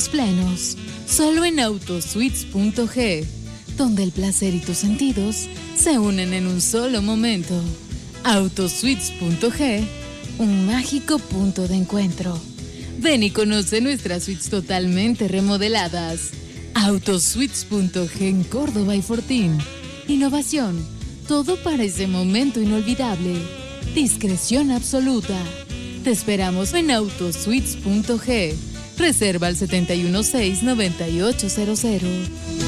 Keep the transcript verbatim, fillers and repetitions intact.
plenos. Solo en autosuites punto g, donde el placer y tus sentidos se unen en un solo momento. autosuites punto g, un mágico punto de encuentro. Ven y conoce nuestras suites totalmente remodeladas. autosuites punto g en Córdoba y Fortín. Innovación, todo para ese momento inolvidable. Discreción absoluta. Te esperamos en autosuites punto g. Reserva al setenta y uno seis, noventa y ocho cero cero.